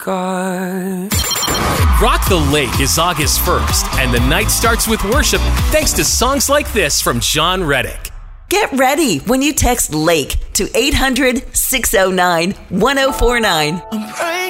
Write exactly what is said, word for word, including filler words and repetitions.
God. Rock the Lake is August first, and the night starts with worship thanks to songs like this from John Reddick. Get ready when you text LAKE to eight hundred, six oh nine, one oh four nine. I'm praying